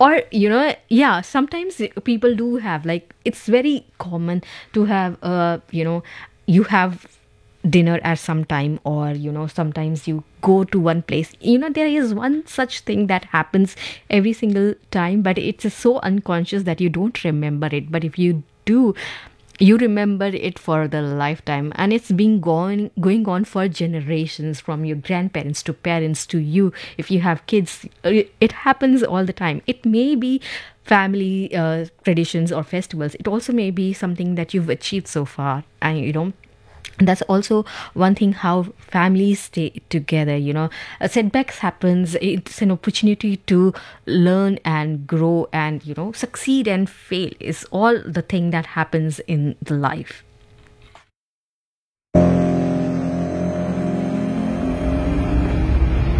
Or, yeah, sometimes people do have, like, it's very common to have, you have dinner at some time, or sometimes you go to one place. There is one such thing that happens every single time, but it's just so unconscious that you don't remember it. But if you do, you remember it for the lifetime, and it's been going on for generations, from your grandparents to parents to you. If you have kids, it happens all the time. It may be family traditions or festivals. It also may be something that you've achieved so far, and that's also one thing, how families stay together. Setbacks happens, it's an opportunity to learn and grow, and succeed and fail is all the thing that happens in the life.